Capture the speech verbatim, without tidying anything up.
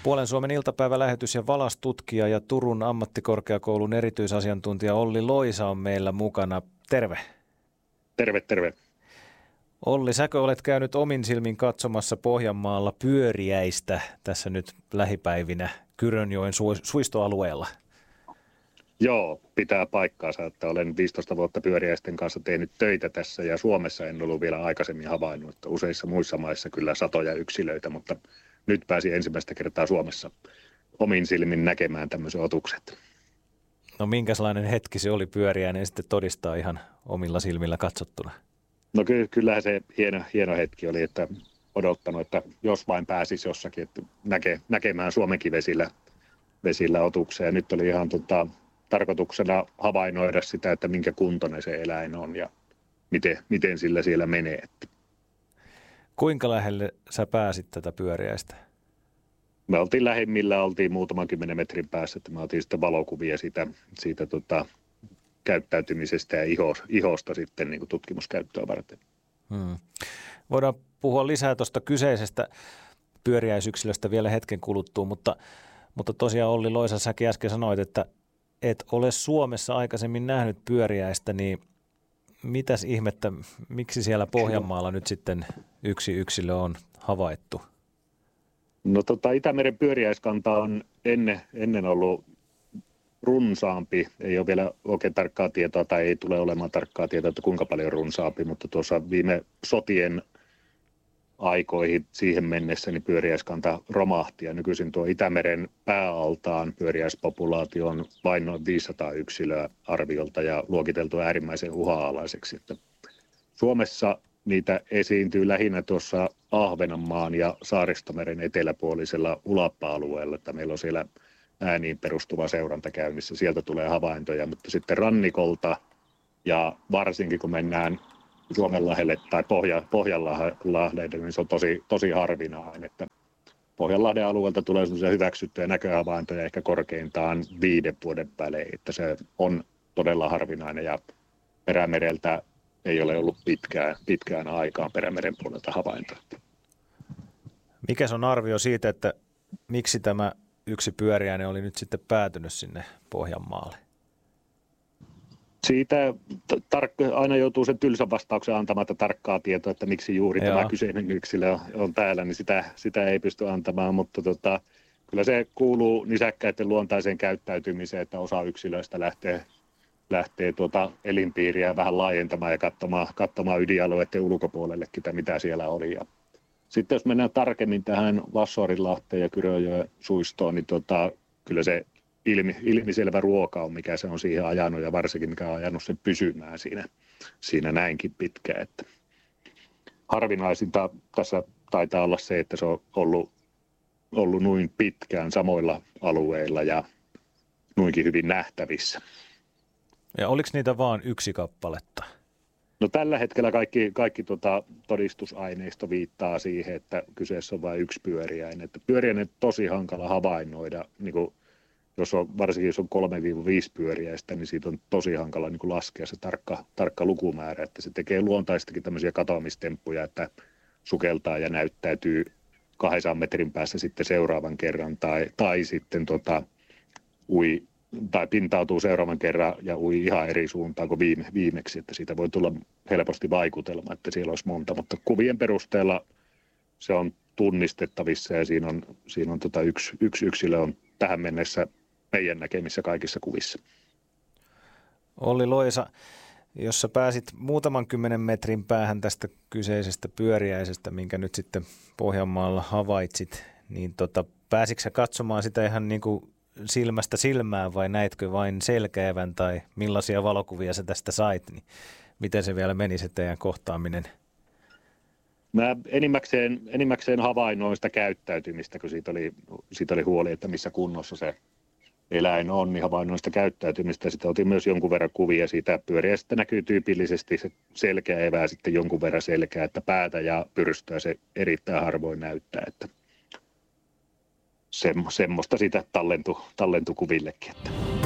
Puolen Suomen iltapäivälähetys ja valastutkija ja Turun ammattikorkeakoulun erityisasiantuntija Olli Loisa on meillä mukana. Terve. Terve, terve. Olli, säkö olet käynyt omin silmin katsomassa Pohjanmaalla pyöriäistä tässä nyt lähipäivinä Kyrönjoen su- suistoalueella? Joo, pitää paikkaansa, että olen viisitoista vuotta pyöriäisten kanssa tehnyt töitä tässä ja Suomessa en ollut vielä aikaisemmin havainnut, että useissa muissa maissa kyllä satoja yksilöitä, mutta nyt pääsin ensimmäistä kertaa Suomessa omin silmin näkemään tämmöiset otukset. No minkälainen hetki se oli pyöriäinen sitten todistaa ihan omilla silmillä katsottuna? No ky- kyllähän se hieno, hieno hetki oli, että odottanut, että jos vain pääsisi jossakin että näke, näkemään Suomenkin vesillä, vesillä otuksia. Ja nyt oli ihan tota, tarkoituksena havainnoida sitä, että minkä kuntoinen se eläin on ja miten, miten sillä siellä menee. Kuinka lähelle sä pääsit tätä pyöriäistä? Me oltiin lähimmillä, oltiin muutaman kymmenen metrin päässä, että me otin sitten valokuvia siitä, siitä tota, käyttäytymisestä ja iho, ihosta sitten niin kuin tutkimuskäyttöä varten. Hmm. Voidaan puhua lisää tuosta kyseisestä pyöriäisyksilöstä vielä hetken kuluttua, mutta, mutta tosiaan Olli Loisa, säkin äsken sanoit, että et ole Suomessa aikaisemmin nähnyt pyöriäistä, niin mitäs ihmettä, miksi siellä Pohjanmaalla nyt sitten yksi yksilö on havaittu? No tota, Itämeren pyöriäiskanta on ennen, ennen ollut runsaampi. Ei ole vielä oikein tarkkaa tietoa tai ei tule olemaan tarkkaa tietoa, että kuinka paljon runsaampi, mutta tuossa viime sotien aikoihin siihen mennessä niin pyöriäiskanta romahti ja nykyisin tuo Itämeren pääaltaan pyöriäispopulaatio on vain noin viisisataa yksilöä arviolta ja luokiteltu äärimmäisen uhanalaiseksi. Että Suomessa niitä esiintyy lähinnä tuossa Ahvenanmaan ja Saaristomeren eteläpuolisella ulappa-alueella, että meillä on siellä ääniin perustuva seuranta käynnissä. Sieltä tulee havaintoja, mutta sitten rannikolta ja varsinkin kun mennään Suomenlahdelle tai Pohja, Pohjanlahdelle, niin se on tosi, tosi harvinainen. Että Pohjanlahden alueelta tulee sellaisia hyväksyttyjä näköhavaintoja ehkä korkeintaan viiden vuoden välein, että se on todella harvinainen ja Perämereltä ei ole ollut pitkään, pitkään aikaan Perämeren puolelta havaintoja. Mikäs on arvio siitä, että miksi tämä yksi pyöriäinen oli nyt sitten päätynyt sinne Pohjanmaalle? Siitä tar- aina joutuu sen tylsän vastauksen antamatta tarkkaa tietoa, että miksi juuri Joo. tämä kyseinen yksilö on täällä, niin sitä, sitä ei pysty antamaan, mutta tota, kyllä se kuuluu nisäkkäiden luontaiseen käyttäytymiseen, että osa yksilöistä lähtee, lähtee tuota elinpiiriä vähän laajentamaan ja katsomaan, katsomaan ydinalueiden ulkopuolellekin, mitä siellä oli. Ja sitten jos mennään tarkemmin tähän Vassuarinlahteen ja Kyrönjoen suistoon, niin tota, kyllä se ilmi, ilmiselvä ruoka on, mikä se on siihen ajanut ja varsinkin mikä on ajanut sen pysymään siinä, siinä näinkin pitkään. Että harvinaisinta tässä taitaa olla se, että se on ollut, ollut noin pitkään samoilla alueilla ja noinkin hyvin nähtävissä. Ja oliko niitä vain yksi kappaletta? No tällä hetkellä kaikki, kaikki tuota todistusaineisto viittaa siihen, että kyseessä on vain yksi pyöriäinen. Että pyöriäinen on tosi hankala havainnoida, niin kuin jos on, varsinkin jos on kolme viisi pyöriäistä, niin siitä on tosi hankala niin kuin laskea se tarkka, tarkka lukumäärä. Että se tekee luontaistakin tämmöisiä katoamistemppuja, että sukeltaa ja näyttäytyy kahdensadan metrin päässä sitten seuraavan kerran tai, tai sitten tota, ui tai pintautuu seuraavan kerran ja ui ihan eri suuntaan kuin viime, viimeksi, että siitä voi tulla helposti vaikutelma, että siellä olisi monta, mutta kuvien perusteella se on tunnistettavissa ja siinä on, siinä on tota yksi, yksi yksilö on tähän mennessä meidän näkemissä kaikissa kuvissa. Olli Loisa, jos sä pääsit muutaman kymmenen metrin päähän tästä kyseisestä pyöriäisestä, minkä nyt sitten Pohjanmaalla havaitsit, niin tota, pääsitkö sä katsomaan sitä ihan niin kuin silmästä silmään vai näitkö vain selkäevän tai millaisia valokuvia sä tästä sait, niin miten se vielä meni se teidän kohtaaminen? Mä enimmäkseen, enimmäkseen havainnoin sitä käyttäytymistä, kun siitä oli, siitä oli huoli, että missä kunnossa se eläin on, niin havainnoin sitä käyttäytymistä. Sitten otin myös jonkun verran kuvia siitä pyöriä. Sitten näkyy tyypillisesti se selkäevää sitten jonkun verran selkää, että päätä ja pyrstöä se erittäin harvoin näyttää, että semmoista siitä tallentui, tallentui kuvillekin. Että.